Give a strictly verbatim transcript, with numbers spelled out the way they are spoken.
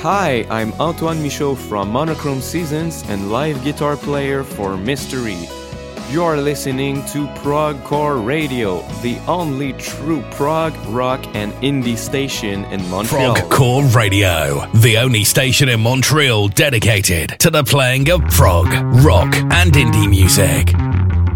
Hi, I'm Antoine Michaud from Monochrome Seasons and live guitar player for Mystery. You are listening to Progcore Radio, the only true prog, rock, and indie station in Montreal. Progcore Radio, the only station in Montreal dedicated to the playing of prog, rock, and indie music.